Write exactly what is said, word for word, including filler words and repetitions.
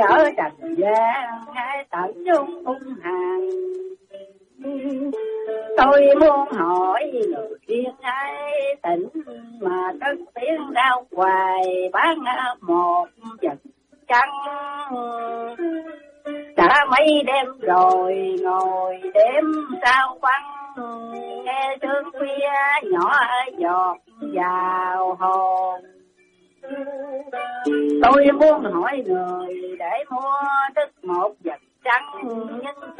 Ở trần gian hai tận dung hung hàn, tôi muốn hỏi người thiên hai tỉnh mà cất tiếng đau hoài bán một vật trắng. Đã mấy đêm rồi ngồi đêm sao quăng, nghe sương khuya nhỏ giọt vào hồn. Tôi muốn hỏi người để mua tức một vật trắng, nhưng